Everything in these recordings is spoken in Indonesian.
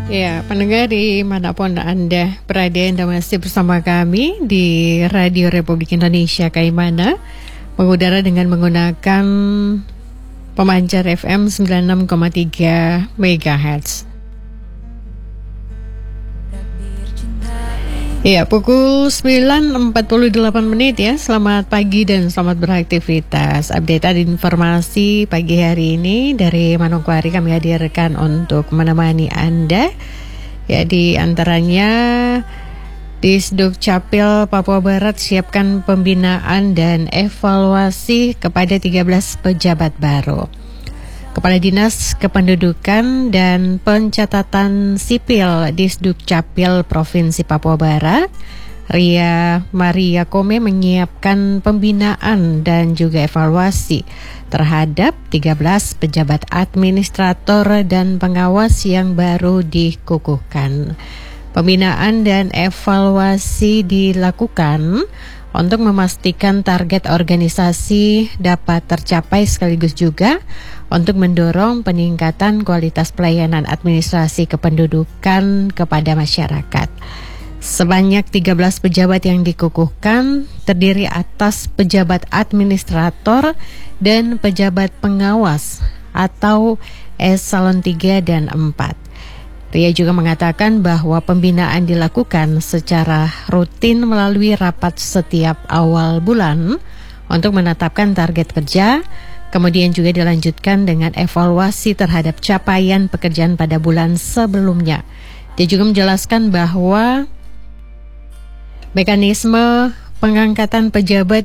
Ya, pendengar dimanapun Anda berada, Anda masih bersama kami di Radio Republik Indonesia Kaimana, mengudara dengan menggunakan pemancar FM 96,3 MHz. Ya, pukul 9.48 menit ya. Selamat pagi dan selamat beraktivitas. Update informasi pagi hari ini dari Manokwari kami hadirkan untuk menemani Anda. Ya, di antaranya Disduk Capil Papua Barat siapkan pembinaan dan evaluasi kepada 13 pejabat baru. Kepala Dinas Kependudukan dan Pencatatan Sipil Disduk Capil Provinsi Papua Barat, Ria Maria Kome menyiapkan pembinaan dan juga evaluasi terhadap 13 pejabat administrator dan pengawas yang baru dikukuhkan. Pembinaan dan evaluasi dilakukan untuk memastikan target organisasi dapat tercapai sekaligus juga untuk mendorong peningkatan kualitas pelayanan administrasi kependudukan kepada masyarakat. Sebanyak 13 pejabat yang dikukuhkan terdiri atas pejabat administrator dan pejabat pengawas atau eselon 3 dan 4. Ria juga mengatakan bahwa pembinaan dilakukan secara rutin melalui rapat setiap awal bulan untuk menetapkan target kerja, kemudian juga dilanjutkan dengan evaluasi terhadap capaian pekerjaan pada bulan sebelumnya. Dia juga menjelaskan bahwa mekanisme pengangkatan pejabat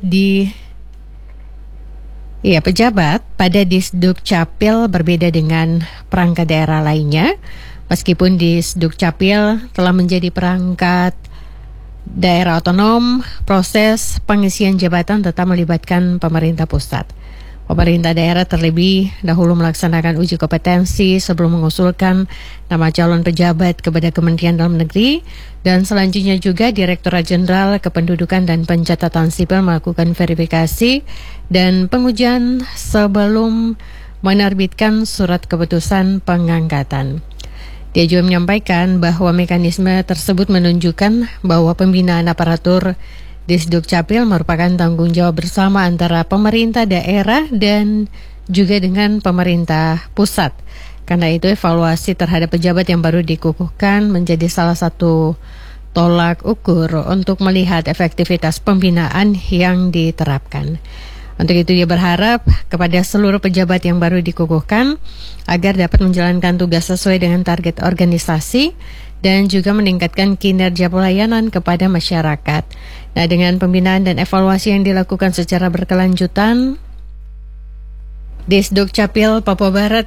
pada Disduk Capil berbeda dengan perangkat daerah lainnya. Meskipun Disduk Capil telah menjadi perangkat daerah otonom, proses pengisian jabatan tetap melibatkan pemerintah pusat. Pemerintah daerah terlebih dahulu melaksanakan uji kompetensi sebelum mengusulkan nama calon pejabat kepada Kementerian Dalam Negeri, dan selanjutnya juga Direktorat Jenderal Kependudukan dan Pencatatan Sipil melakukan verifikasi dan pengujian sebelum menerbitkan surat keputusan pengangkatan. Dia juga menyampaikan bahwa mekanisme tersebut menunjukkan bahwa pembinaan aparatur Disduk Capil merupakan tanggung jawab bersama antara pemerintah daerah dan juga dengan pemerintah pusat. Karena itu evaluasi terhadap pejabat yang baru dikukuhkan menjadi salah satu tolak ukur untuk melihat efektivitas pembinaan yang diterapkan. Untuk itu dia berharap kepada seluruh pejabat yang baru dikukuhkan agar dapat menjalankan tugas sesuai dengan target organisasi dan juga meningkatkan kinerja pelayanan kepada masyarakat. Nah, dengan pembinaan dan evaluasi yang dilakukan secara berkelanjutan, Disduk Capil Papua Barat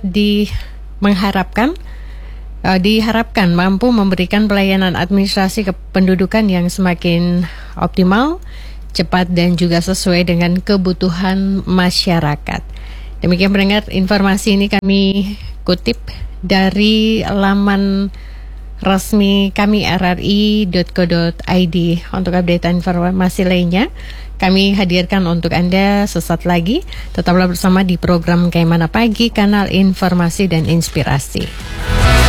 diharapkan mampu memberikan pelayanan administrasi kependudukan yang semakin optimal, cepat dan juga sesuai dengan kebutuhan masyarakat. Demikian pendengar, informasi ini kami kutip dari laman resmi kami rri.co.id. Untuk update informasi lainnya kami hadirkan untuk Anda sesaat lagi. Tetaplah bersama di program Kaimana Pagi, kanal informasi dan inspirasi.